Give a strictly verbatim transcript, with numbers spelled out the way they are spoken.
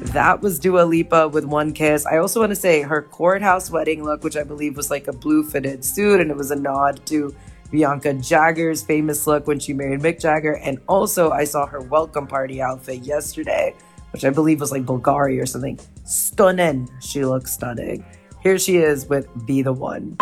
that was Dua Lipa with One Kiss. I also want to say her courthouse wedding look, which I believe was like a blue fitted suit, and it was a nod to Bianca Jagger's famous look when she married Mick Jagger. And also, I saw her welcome party outfit yesterday, which I believe was like Bulgari or something. Stunning. She looks stunning. Here she is with Be the One.